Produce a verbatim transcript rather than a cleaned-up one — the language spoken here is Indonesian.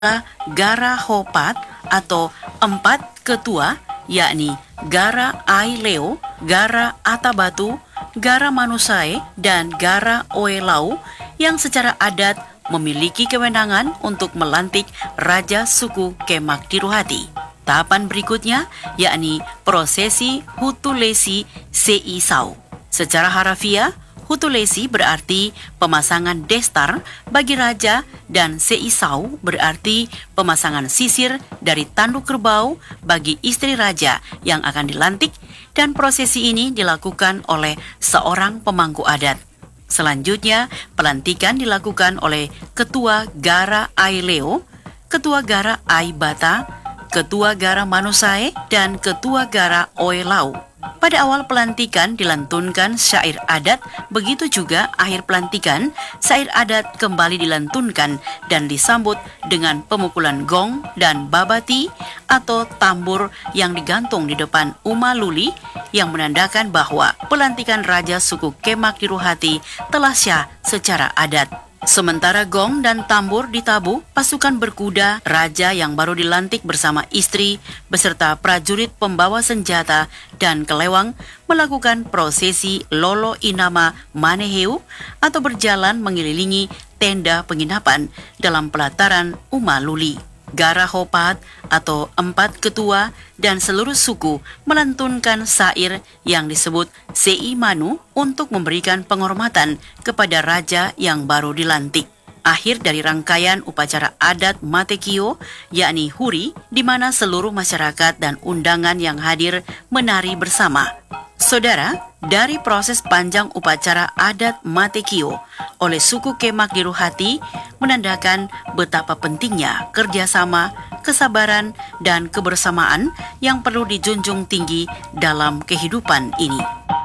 Gara Hopat atau empat ketua, yakni Gara Ai Leo, Gara Atabatu, Gara Manusai, dan Gara Oelau yang secara adat memiliki kewenangan untuk melantik Raja Suku Kemak Tiruhati. Tahapan berikutnya yakni prosesi Hutulesi Seisau. Secara harafiah, Hutulesi berarti pemasangan destar bagi raja dan Seisau berarti pemasangan sisir dari tanduk kerbau bagi istri raja yang akan dilantik, dan prosesi ini dilakukan oleh seorang pemangku adat. Selanjutnya, pelantikan dilakukan oleh Ketua Gara Ai Leo, Ketua Gara Ai Bata, Ketua Gara Manusai, dan Ketua Gara Oelau. Pada awal pelantikan dilantunkan syair adat, begitu juga akhir pelantikan, syair adat kembali dilantunkan dan disambut dengan pemukulan gong dan babati atau tambur yang digantung di depan Uma Luli yang menandakan bahwa pelantikan Raja Suku Kemak Tiruhati telah syah secara adat. Sementara gong dan tambur ditabuh, pasukan berkuda raja yang baru dilantik bersama istri beserta prajurit pembawa senjata dan kelewang melakukan prosesi Lolo Inama Maneheu atau berjalan mengelilingi tenda penginapan dalam pelataran Uma Luli. Gara Hopat atau empat ketua dan seluruh suku melantunkan syair yang disebut Sei Manu untuk memberikan penghormatan kepada raja yang baru dilantik. Akhir dari rangkaian upacara adat Matekio, yakni Huri, di mana seluruh masyarakat dan undangan yang hadir menari bersama. Saudara, dari proses panjang upacara adat Matekio oleh suku Kemak Tiruhati menandakan betapa pentingnya kerjasama, kesabaran, dan kebersamaan yang perlu dijunjung tinggi dalam kehidupan ini.